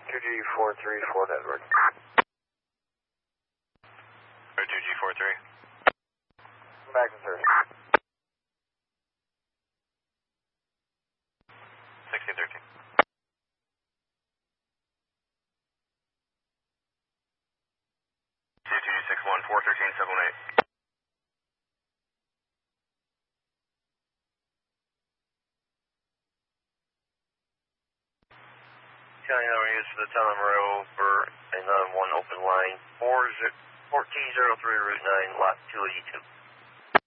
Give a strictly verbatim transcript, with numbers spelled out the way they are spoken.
two G four three Fort Edward. two G four three. Back to service. sixteen thirteen. two G six one four thirteen seven one eight. County number used for the town of Mario for another one open line, fourteen oh three Route nine, lot two eighty-two.